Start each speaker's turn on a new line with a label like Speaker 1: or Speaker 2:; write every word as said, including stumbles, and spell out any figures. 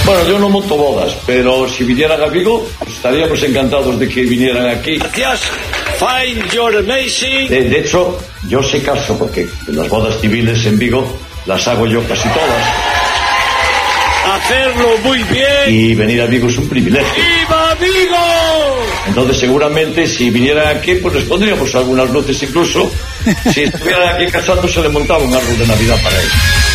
Speaker 1: Bueno, yo no monto bodas, pero si vinieran a Vigo, estaríamos encantados de que vinieran aquí.
Speaker 2: Gracias. Fine, you're amazing.
Speaker 1: De, de hecho, yo se caso porque las bodas civiles en Vigo las hago yo casi todas.
Speaker 2: Hacerlo muy bien.
Speaker 1: Y venir a Vigo es un privilegio.
Speaker 2: ¡Viva Vigo!
Speaker 1: Entonces, seguramente, si vinieran aquí, pues les pondríamos algunas luces incluso. Si estuvieran aquí casándose, le montaba un árbol de Navidad para ellos.